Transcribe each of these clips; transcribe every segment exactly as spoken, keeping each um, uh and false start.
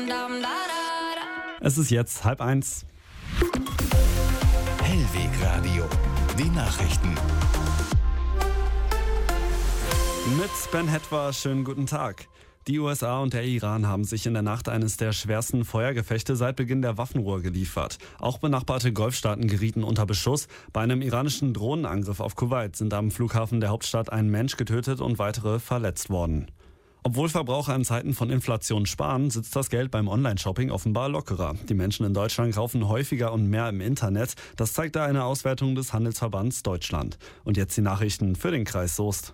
Es ist jetzt halb eins. Hellwegradio, die Nachrichten. Mit Ben Hetwer, schönen guten Tag. Die U S A und der Iran haben sich in der Nacht eines der schwersten Feuergefechte seit Beginn der Waffenruhe geliefert. Auch benachbarte Golfstaaten gerieten unter Beschuss. Bei einem iranischen Drohnenangriff auf Kuwait sind am Flughafen der Hauptstadt ein Mensch getötet und weitere verletzt worden. Obwohl Verbraucher in Zeiten von Inflation sparen, sitzt das Geld beim Online-Shopping offenbar lockerer. Die Menschen in Deutschland kaufen häufiger und mehr im Internet. Das zeigte eine Auswertung des Handelsverbands Deutschland. Und jetzt die Nachrichten für den Kreis Soest.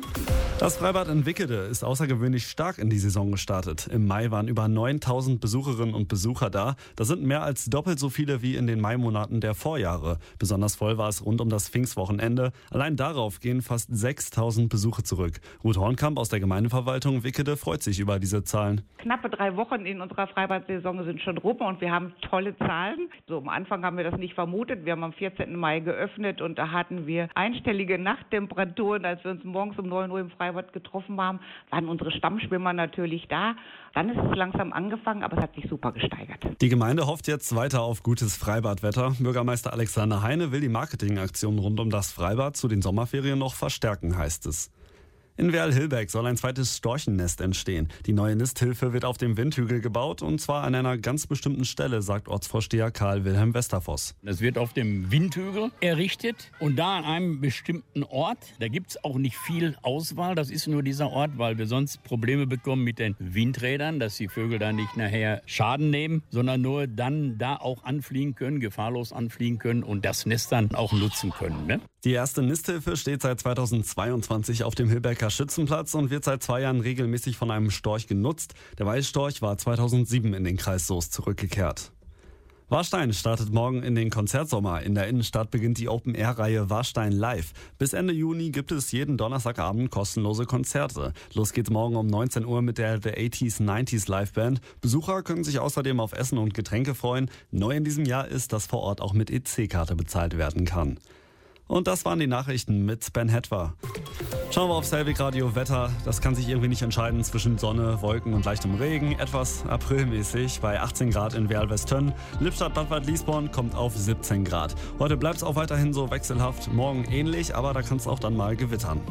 Das Freibad in Wickede ist außergewöhnlich stark in die Saison gestartet. Im Mai waren über neuntausend Besucherinnen und Besucher da. Das sind mehr als doppelt so viele wie in den Maimonaten der Vorjahre. Besonders voll war es rund um das Pfingstwochenende. Allein darauf gehen fast sechstausend Besuche zurück. Ruth Hornkamp aus der Gemeindeverwaltung Wickede freut sich über diese Zahlen. Knappe drei Wochen in unserer Freibad-Saison sind schon rum und wir haben tolle Zahlen. So am Anfang haben wir das nicht vermutet. Wir haben am vierzehnten Mai geöffnet und da hatten wir einstellige Nachttemperaturen. Als wir uns morgens um neun Uhr im Freibad getroffen haben, waren unsere Stammschwimmer natürlich da. Dann ist es langsam angefangen, aber es hat sich super gesteigert. Die Gemeinde hofft jetzt weiter auf gutes Freibadwetter. Bürgermeister Alexander Heine will die Marketingaktion rund um das Freibad zu den Sommerferien noch verstärken, heißt es. In Werl-Hilbeck soll ein zweites Storchennest entstehen. Die neue Nisthilfe wird auf dem Windhügel gebaut und zwar an einer ganz bestimmten Stelle, sagt Ortsvorsteher Karl Wilhelm Westervoss. Es wird auf dem Windhügel errichtet und da an einem bestimmten Ort. Da gibt es auch nicht viel Auswahl, das ist nur dieser Ort, weil wir sonst Probleme bekommen mit den Windrädern, dass die Vögel da nicht nachher Schaden nehmen, sondern nur dann da auch anfliegen können, gefahrlos anfliegen können und das Nest dann auch nutzen können. Ne? Die erste Nisthilfe steht seit zweitausendzweiundzwanzig auf dem Hilbecker Schützenplatz und wird seit zwei Jahren regelmäßig von einem Storch genutzt. Der Weißstorch war zweitausendsieben in den Kreis Soest zurückgekehrt. Warstein startet morgen in den Konzertsommer. In der Innenstadt beginnt die Open-Air-Reihe Warstein Live. Bis Ende Juni gibt es jeden Donnerstagabend kostenlose Konzerte. Los geht's morgen um neunzehn Uhr mit der The achtziger, neunziger Liveband. Besucher können sich außerdem auf Essen und Getränke freuen. Neu in diesem Jahr ist, dass vor Ort auch mit E C-Karte bezahlt werden kann. Und das waren die Nachrichten mit Ben Hetwer. Schauen wir aufs Hellwegradio Wetter. Das kann sich irgendwie nicht entscheiden zwischen Sonne, Wolken und leichtem Regen. Etwas aprilmäßig bei achtzehn Grad in Werl-Westönn. Lippstadt, Bad Waldliesborn kommt auf siebzehn Grad. Heute bleibt es auch weiterhin so wechselhaft. Morgen ähnlich, aber da kann es auch dann mal gewittern.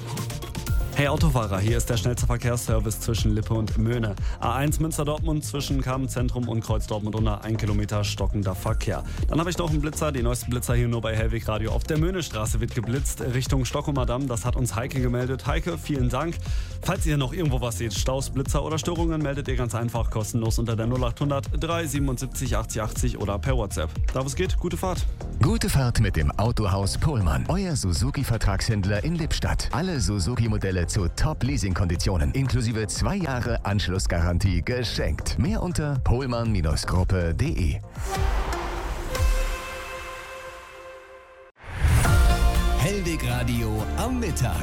Hey Autofahrer, hier ist der schnellste Verkehrsservice zwischen Lippe und Möhne. A eins Münster-Dortmund zwischen Kamenz-Zentrum und Kreuz-Dortmund unter ein Kilometer stockender Verkehr. Dann habe ich noch einen Blitzer, die neuesten Blitzer hier nur bei Hellwegradio. Auf der Möhnestraße wird geblitzt Richtung Stockholmer Damm. Das hat uns Heike gemeldet. Heike, vielen Dank. Falls ihr noch irgendwo was seht, Staus, Blitzer oder Störungen, meldet ihr ganz einfach kostenlos unter der null acht hundert drei siebenundsiebzig achtzig achtzig oder per WhatsApp. Da es geht, gute Fahrt. Gute Fahrt mit dem Autohaus Pohlmann. Euer Suzuki-Vertragshändler in Lippstadt. Alle Suzuki-Modelle zu Top-Leasing-Konditionen, inklusive zwei Jahre Anschlussgarantie geschenkt. Mehr unter pohlmann Gruppe punkt de. Hellwegradio am Mittag.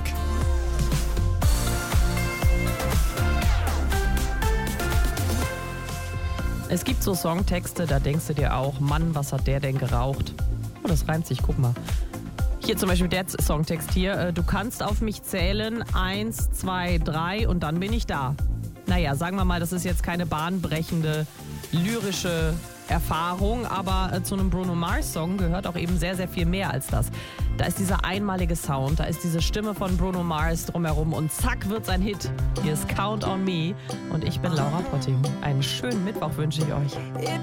Es gibt so Songtexte, da denkst du dir auch, Mann, was hat der denn geraucht? Oh, das reimt sich, guck mal. Hier zum Beispiel der Songtext hier. Du kannst auf mich zählen, eins, zwei, drei und dann bin ich da. Naja, sagen wir mal, das ist jetzt keine bahnbrechende, lyrische Erfahrung, aber zu einem Bruno Mars Song gehört auch eben sehr, sehr viel mehr als das. Da ist dieser einmalige Sound, da ist diese Stimme von Bruno Mars drumherum und zack wird's ein Hit. Hier ist Count on Me und ich bin Laura Potting. Einen schönen Mittwoch wünsche ich euch.